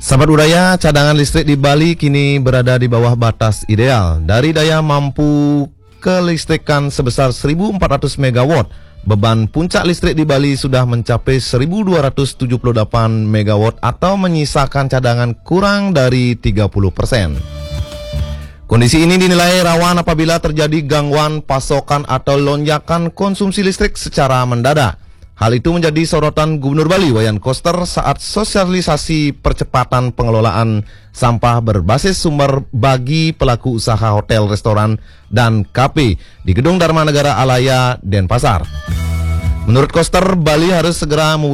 Sahabat Budaya, cadangan listrik di Bali kini berada di bawah batas ideal. Dari daya mampu kelistrikan sebesar 1.400 MW, beban puncak listrik di Bali sudah mencapai 1.278 MW atau menyisakan cadangan kurang dari 30%. Kondisi ini dinilai rawan apabila terjadi gangguan pasokan atau lonjakan konsumsi listrik secara mendadak. Hal itu menjadi sorotan Gubernur Bali Wayan Koster saat sosialisasi percepatan pengelolaan sampah berbasis sumber bagi pelaku usaha hotel, restoran, dan kafe di Gedung Dharma Negara Alaya, Denpasar. Menurut Koster, Bali harus segera